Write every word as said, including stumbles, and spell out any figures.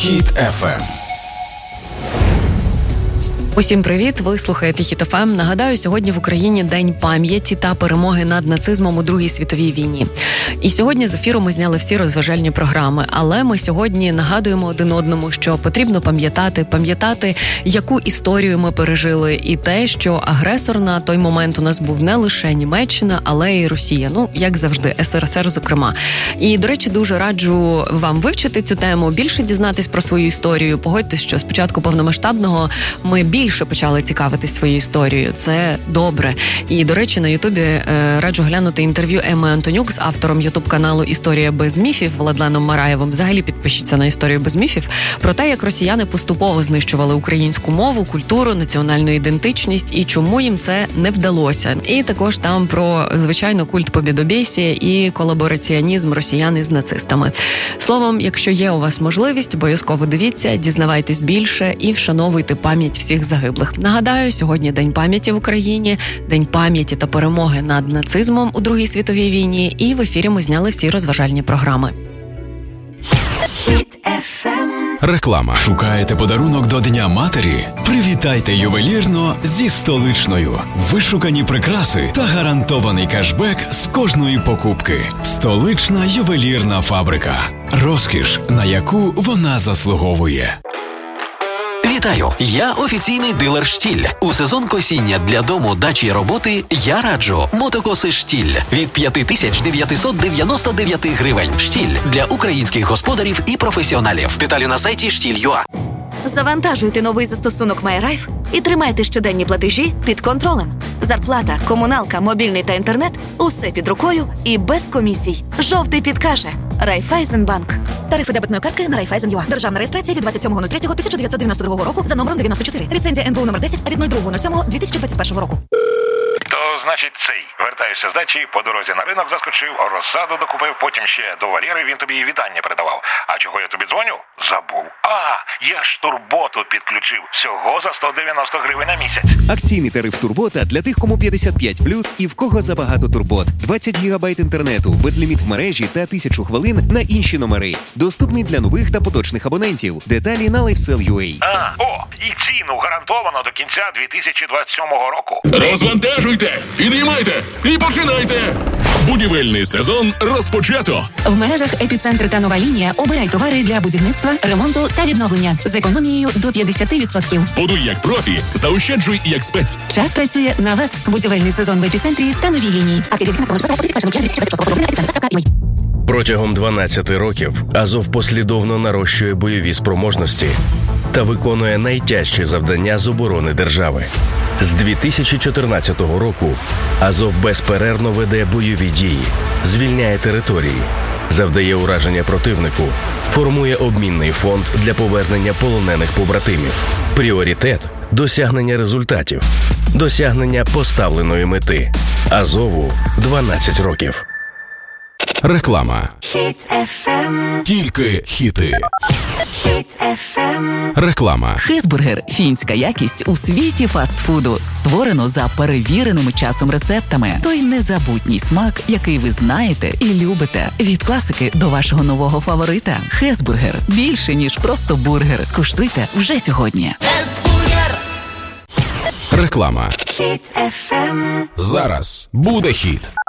Хіт еф ем. Усім привіт, ви слухаєте Хіт еф ем. Нагадаю, сьогодні в Україні День пам'яті та перемоги над нацизмом у Другій світовій війні. І сьогодні з ефіру ми зняли всі розважальні програми, але ми сьогодні нагадуємо один одному, що потрібно пам'ятати, пам'ятати, яку історію ми пережили, і те, що агресор на той момент у нас був не лише Німеччина, але й Росія, ну, як завжди, ес ер ес ер зокрема. І, до речі, дуже раджу вам вивчити цю тему, більше дізнатись про свою історію. Погодьтесь, що з початку повномасштабного ми більше більше почали цікавитись своєю історією. Це добре. І, до речі, на Ютубі е, раджу глянути інтерв'ю Еми Антонюк з автором Ютуб-каналу «Історія без міфів» Владленом Мараєвим. Взагалі підпишіться на «Історію без міфів» про те, як росіяни поступово знищували українську мову, культуру, національну ідентичність і чому їм це не вдалося. І також там про, звичайно, культ побєдобєсія і колабораціонізм росіян із нацистами. Словом, якщо є у вас можливість, обов'язково дивіться, дізнавайтесь більше і вшановуйте пам'ять всіх загиблих. Нагадаю, сьогодні День пам'яті в Україні, День пам'яті та перемоги над нацизмом у Другій світовій війні, і в ефірі ми зняли всі розважальні програми. Реклама. Шукаєте подарунок до Дня матері? Привітайте ювелірно зі Столичною. Вишукані прикраси та гарантований кешбек з кожної покупки. Столична ювелірна фабрика. Розкіш, на яку вона заслуговує. Вітаю! Я офіційний дилер «Штіль». У сезон косіння для дому, дачі і роботи я раджу мотокоси «Штіль» від п'ять тисяч дев'ятсот дев'яносто дев'ять гривень. «Штіль» для українських господарів і професіоналів. Деталі на сайті штіль крапка ю а. Завантажуйте новий застосунок MyRife і тримайте щоденні платежі під контролем. Зарплата, комуналка, мобільний та інтернет – усе під рукою і без комісій. Жовтий підкаже. Райфайзенбанк. Тарифи дебетної картки на Райфайзен.ua. Державна реєстрація від двадцять сьомого третього тисяча дев'ятсот дев'яносто другого року за номером дев'яносто чотири. Ліцензія ен бе у номер десять від другого сьомого дві тисячі двадцять першого року. То, значить, цей. Вертаєшся з дачі, по дорозі на ринок заскочив, розсаду докупив, потім ще до Валєри він тобі вітання передавав. А чого я тобі дзвоню? Забув. А, я ж турботу підключив. Всього за сто дев'яносто гривень на місяць. Акційний тариф Турбота для тих, кому п'ятдесят п'ять плюс і в кого забагато турбот. двадцять гігабайт інтернету, безліміт в мережі та тисячу хвилин на інші номери. Доступний для нових та поточних абонентів. Деталі на лайфсел крапка ю а. А, о, і ціну гарантовано до кінця дві тисячі двадцять сьомого року. Розвантажуйте, підіймайте і починайте! Будівельний сезон розпочато! В мережах «Епіцентр» та «Нова лінія» обирай товари для будівництва, ремонту та відновлення з економією до п'ятдесят відсотків. Будуй як профі, заощаджуй як спец. Час працює на вас. Будівельний сезон в «Епіцентрі» та «Новій лінії. Протягом дванадцяти років Азов послідовно нарощує бойові спроможності та виконує найтяжчі завдання з оборони держави. З дві тисячі чотирнадцятого року Азов безперервно веде бойові дії, звільняє території, завдає ураження противнику, формує обмінний фонд для повернення полонених побратимів. Пріоритет – досягнення результатів, досягнення поставленої мети. Азову дванадцять років. Реклама. Хіт еф ем. Тільки хіти. Хіт еф ем. Реклама. Хезбургер – фінська якість у світі фастфуду. Створено за перевіреними часом рецептами. Той незабутній смак, який ви знаєте і любите. Від класики до вашого нового фаворита. Хезбургер – більше, ніж просто бургер. Скуштуйте вже сьогодні. Хезбургер. Реклама. Хіт еф ем. Зараз буде хіт.